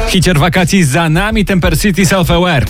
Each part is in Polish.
Hicior wakacji za nami, Temper City Self-Aware.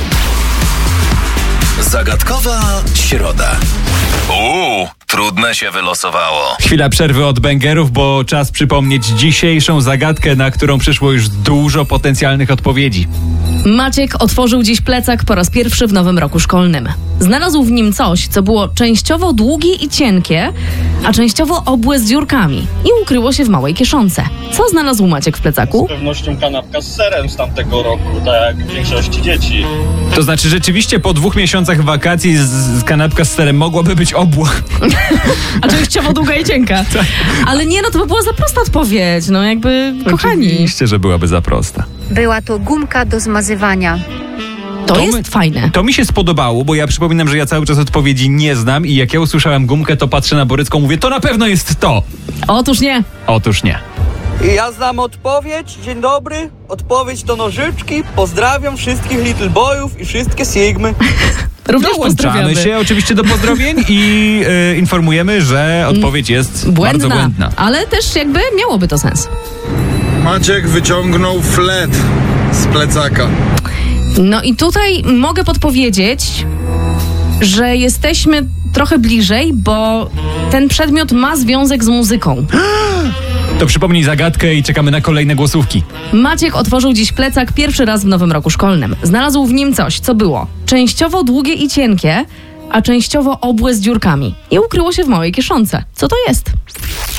Zagadkowa środa. Trudne się wylosowało. Chwila przerwy od bęgerów, bo czas przypomnieć dzisiejszą zagadkę, na którą przyszło już dużo potencjalnych odpowiedzi. Maciek otworzył dziś plecak po raz pierwszy w nowym roku szkolnym. Znalazł w nim coś, co było częściowo długie i cienkie, a częściowo obłe z dziurkami i ukryło się w małej kieszonce. Co znalazł Maciek w plecaku? Z pewnością kanapka z serem z tamtego roku, tak jak w większości dzieci. To znaczy rzeczywiście po 2 miesiącach wakacji z kanapka z serem mogłaby być obła. A częściowo długa i cienka. Ale nie, no to by była za prosta odpowiedź, no jakby, kochani. Oczywiście, że byłaby za prosta. Była to gumka do zmazywania. To jest fajne. To mi się spodobało, bo ja przypominam, że ja cały czas odpowiedzi nie znam i jak ja usłyszałem gumkę, to patrzę na Borycką, mówię, to na pewno jest to. Otóż nie. Otóż nie. Ja znam odpowiedź. Dzień dobry. Odpowiedź to nożyczki. Pozdrawiam wszystkich Little Boyów i wszystkie Sigmy. Również Dołączamy pozdrawiamy. się oczywiście do pozdrowień i informujemy, że odpowiedź jest bardzo błędna. Ale też jakby miałoby to sens. Maciek wyciągnął flet z plecaka. No i tutaj mogę podpowiedzieć, że jesteśmy trochę bliżej, bo ten przedmiot ma związek z muzyką. To przypomnij zagadkę i czekamy na kolejne głosówki. Maciek otworzył dziś plecak pierwszy raz w nowym roku szkolnym. Znalazł w nim coś, co było częściowo długie i cienkie, a częściowo obłe z dziurkami. I ukryło się w małej kieszonce. Co to jest?